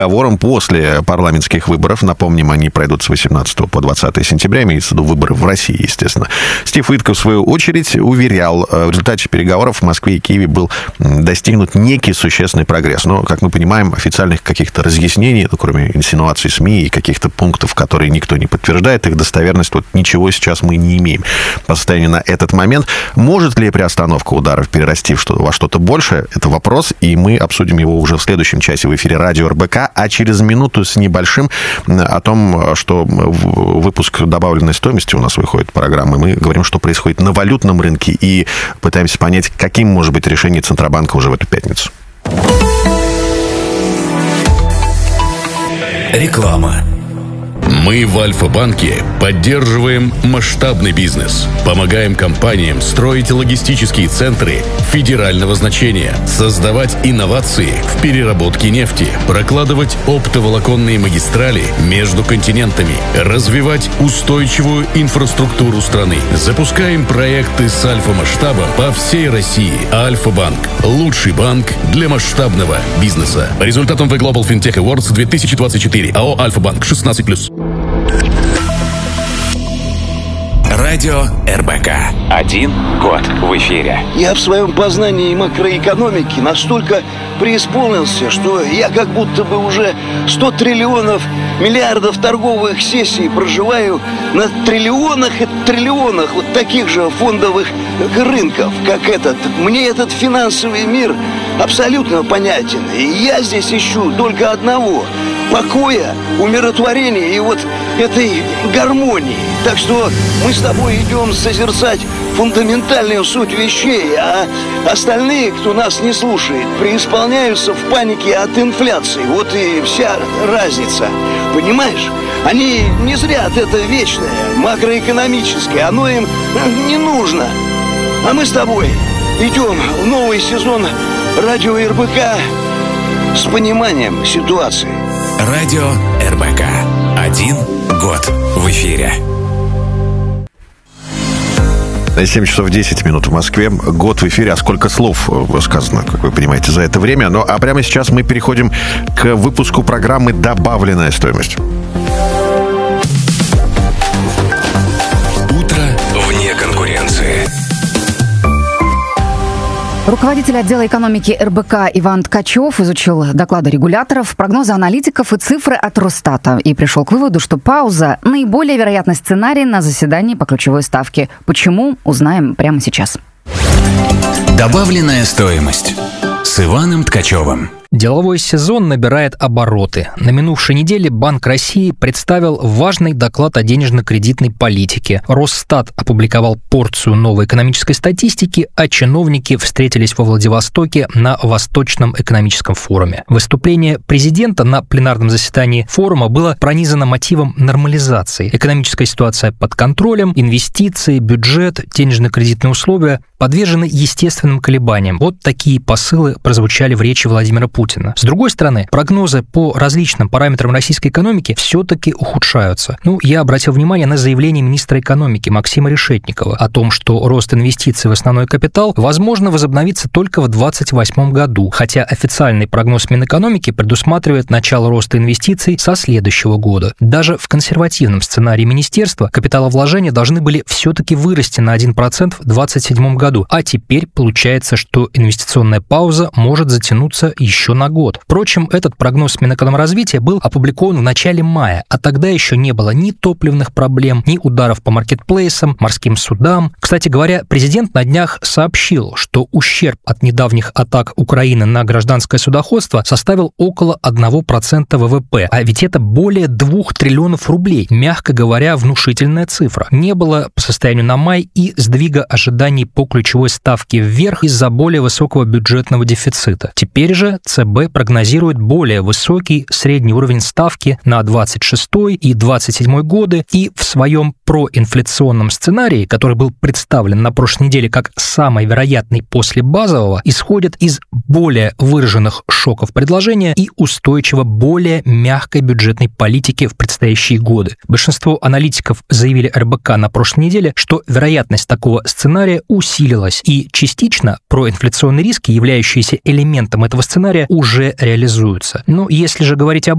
переговорам после парламентских выборов. Напомним, они пройдут с 18 по 20 сентября, имеется в виду выборы в России, естественно. Стив Уитков, в свою очередь, уверял, в результате переговоров в Москве и Киеве был достигнут некий существенный прогресс. Но, как мы понимаем, официальных каких-то разъяснений, кроме инсинуаций СМИ и каких-то пунктов, которые никто не подтверждает, их достоверность, вот ничего сейчас мы не имеем по состоянию на этот момент. Может ли приостановка ударов перерасти во что-то большее? Это вопрос, и мы обсудим его уже в следующем часе в эфире радио РБК. А через минуту с небольшим о том, что выпуск добавленной стоимости у нас выходит программы. Мы говорим, что происходит на валютном рынке, и пытаемся понять, каким может быть решение Центробанка уже в эту пятницу. Реклама. Мы в Альфа-банке поддерживаем масштабный бизнес, помогаем компаниям строить логистические центры федерального значения, создавать инновации в переработке нефти, прокладывать оптоволоконные магистрали между континентами, развивать устойчивую инфраструктуру страны. Запускаем проекты с альфа-масштабом по всей России. Альфа-банк – лучший банк для масштабного бизнеса. По результатам The Global FinTech Awards 2024. АО «Альфа-банк» 16+. Радио РБК. 1 год в эфире. Я в своем познании макроэкономики настолько преисполнился, что я как будто бы уже 100 триллионов миллиардов торговых сессий проживаю на триллионах и триллионах вот таких же фондовых рынков, как этот. Мне этот финансовый мир абсолютно понятен. И я здесь ищу только одного – покоя, умиротворения и вот этой гармонии. Так что мы с тобой идем созерцать фундаментальную суть вещей, а остальные, кто нас не слушает, преисполняются в панике от инфляции. Вот и вся разница. Понимаешь? Они не зря это вечное, макроэкономическое. Оно им не нужно. А мы с тобой идем в новый сезон радио РБК с пониманием ситуации. Радио РБК. 1 год в эфире. 7 часов 10 минут в Москве. Год в эфире. А сколько слов сказано, как вы понимаете, за это время. Ну, а прямо сейчас мы переходим к выпуску программы «Добавленная стоимость». Утро вне конкуренции. Руководитель отдела экономики РБК Иван Ткачев изучил доклады регуляторов, прогнозы аналитиков и цифры от Росстата и пришел к выводу, что пауза – наиболее вероятный сценарий на заседании по ключевой ставке. Почему? Узнаем прямо сейчас. Добавленная стоимость с Иваном Ткачевым. Деловой сезон набирает обороты. На минувшей неделе Банк России представил важный доклад о денежно-кредитной политике. Росстат опубликовал порцию новой экономической статистики, а чиновники встретились во Владивостоке на Восточном экономическом форуме. Выступление президента на пленарном заседании форума было пронизано мотивом нормализации. Экономическая ситуация под контролем, инвестиции, бюджет, денежно-кредитные условия подвержены естественным колебаниям. Вот такие посылы прозвучали в речи Владимира Путина. С другой стороны, прогнозы по различным параметрам российской экономики все-таки ухудшаются. Я обратил внимание на заявление министра экономики Максима Решетникова о том, что рост инвестиций в основной капитал возможно возобновится только в 2028 году, хотя официальный прогноз Минэкономики предусматривает начало роста инвестиций со следующего года. Даже в консервативном сценарии министерства капиталовложения должны были все-таки вырасти на 1% в 2027 году, а теперь получается, что инвестиционная пауза может затянуться еще на год. Впрочем, этот прогноз Минэкономразвития был опубликован в начале мая, а тогда еще не было ни топливных проблем, ни ударов по маркетплейсам, морским судам. Кстати говоря, президент на днях сообщил, что ущерб от недавних атак Украины на гражданское судоходство составил около 1% ВВП, а ведь это более 2 триллионов рублей, мягко говоря, внушительная цифра. Не было по состоянию на май и сдвига ожиданий по ключевой ставке вверх из-за более высокого бюджетного дефицита. Теперь же ЦБ прогнозирует более высокий средний уровень ставки на 26 и 27 годы и в своем проинфляционном сценарии, который был представлен на прошлой неделе как самый вероятный после базового, исходят из более выраженных шоков предложения и устойчиво более мягкой бюджетной политики в предстоящие годы. Большинство аналитиков заявили РБК на прошлой неделе, что вероятность такого сценария усилилась, и частично проинфляционные риски, являющиеся элементом этого сценария, уже реализуются. Но если же говорить об